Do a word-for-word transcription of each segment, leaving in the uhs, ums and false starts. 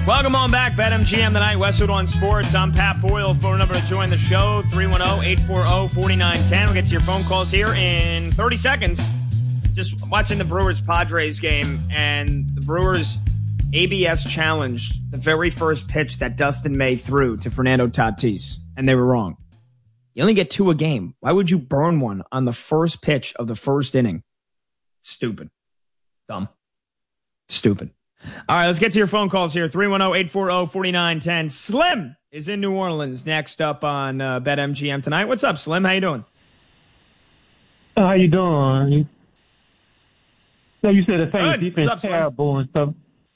Welcome on back, BetMGM tonight, Westwood One Sports. I'm Pat Boyle. Phone number to join the show, three one zero, eight four zero, four nine one zero. We'll get to your phone calls here in thirty seconds. Just watching the Brewers-Padres game, and the Brewers A B S challenged the very first pitch that Dustin May threw to Fernando Tatis, and they were wrong. You only get two a game. Why would you burn one on the first pitch of the first inning? Stupid. Dumb. Stupid. All right, let's get to your phone calls here. three one zero, eight four zero, four nine one zero. Slim is in New Orleans next up on uh, BetMGM tonight. What's up, Slim? How you doing? Uh, how you doing? So you said the Saints Good. defense What's up, terrible and stuff.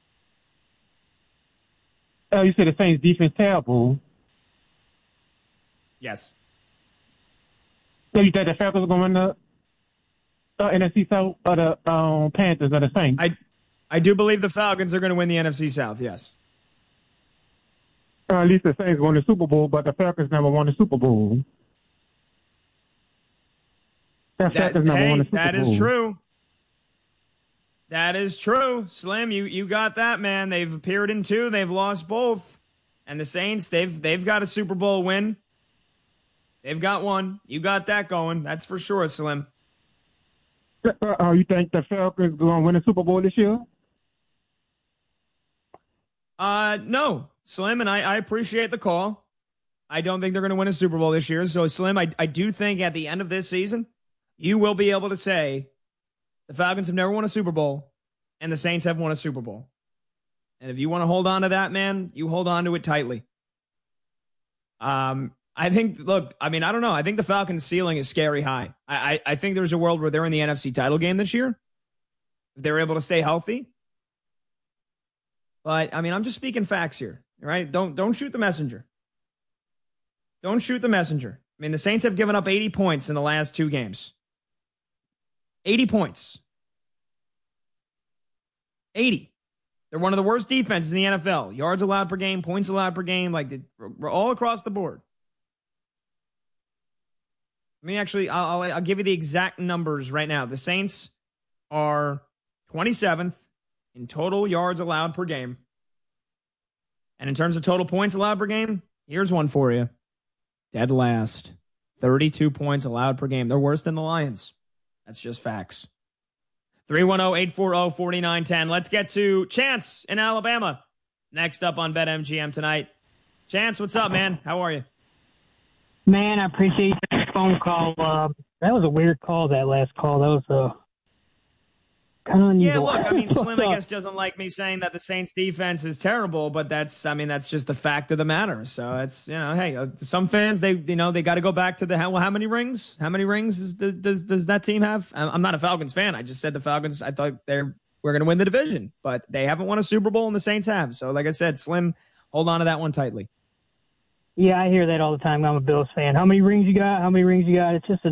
Oh, you said the Saints defense terrible. Yes. So you think the Falcons are going to the uh, N F C South or the um, Panthers or the Saints? I I do believe the Falcons are going to win the N F C South, yes. Uh, at least the Saints won the Super Bowl, but the Falcons never won the Super Bowl. The That, Falcons never hey, won the Super that Bowl. is true. That is true. Slim, you, you got that, man. They've appeared in two. They've lost both. And the Saints, they've they've got a Super Bowl win. They've got one. You got that going. That's for sure, Slim. Uh, uh, you think the Falcons are going to win the Super Bowl this year? Uh, no, Slim, and I, I appreciate the call. I don't think they're going to win a Super Bowl this year. So, Slim, I, I do think at the end of this season, you will be able to say the Falcons have never won a Super Bowl and the Saints have won a Super Bowl. And if you want to hold on to that, man, you hold on to it tightly. Um, I think, look, I mean, I don't know. I think the Falcons' ceiling is scary high. I, I, I think there's a world where they're in the N F C title game this year if they're able to stay healthy. But, I mean, I'm just speaking facts here, right? Don't don't shoot the messenger. Don't shoot the messenger. I mean, the Saints have given up eighty points in the last two games. eighty points. eighty. They're one of the worst defenses in the N F L. Yards allowed per game, points allowed per game, like we're all across the board. Let me actually, I'll, I'll, I'll give you the exact numbers right now. The Saints are twenty-seventh in total yards allowed per game. And in terms of total points allowed per game, here's one for you. Dead last. thirty-two points allowed per game. They're worse than the Lions. That's just facts. three one zero, eight four zero, four nine one zero. Let's get to Chance in Alabama. Next up on BetMGM tonight. Chance, what's up, man? How are you? Man, I appreciate the phone call. Uh, that was a weird call, that last call. That was uh, kind of unusual. Yeah, look, I mean, Slim, I guess, doesn't like me saying that the Saints defense is terrible, but that's, I mean, that's just the fact of the matter. So it's, you know, hey, uh, some fans, they, you know, they got to go back to the, how, how many rings? How many rings is the, does, does that team have? I'm not a Falcons fan. I just said the Falcons, I thought they're, we're going to win the division, but they haven't won a Super Bowl and the Saints have. So like I said, Slim, hold on to that one tightly. Yeah, I hear that all the time. I'm a Bills fan. How many rings you got? How many rings you got? It's just a